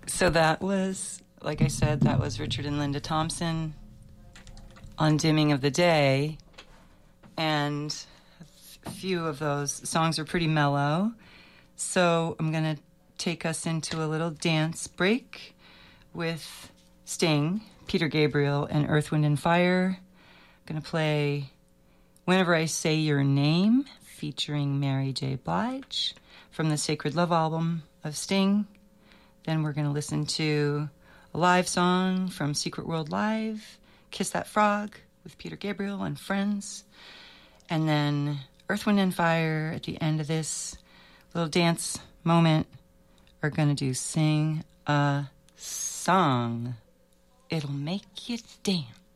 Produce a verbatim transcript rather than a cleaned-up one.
So that was, like I said, that was Richard and Linda Thompson on Dimming of the Day. And a few of those songs are pretty mellow. So I'm going to take us into a little dance break with Sting, Peter Gabriel, and Earth, Wind and Fire. I'm going to play Whenever I Say Your Name, featuring Mary J. Blige, from the Sacred Love album of Sting. Then we're going to listen to a live song from Secret World Live, Kiss That Frog, with Peter Gabriel and friends. And then Earth, Wind and Fire at the end of this little dance moment are going to do Sing a Song. It'll make you dance.